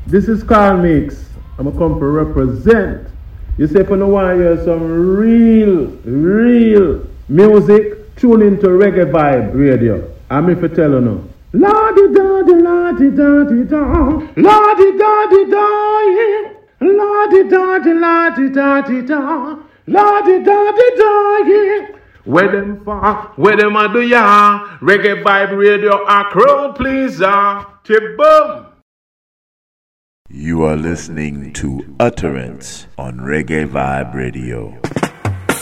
This is Carl Mix. I'm a come to represent. You say if you want to hear some real music, tune into Reggae Vibe Radio. I'm if you tell you now. La-di-da-di, la-di-da-di-da, la-di-da-di-da, yeah. La-di-da-di, la-di-da-di-da, la-di-da-di-da, yeah. Where them far, where them a do ya? Reggae Vibe Radio, a crowd pleaser. Chip-boom. You are listening to Utterance on Reggae Vibe Radio.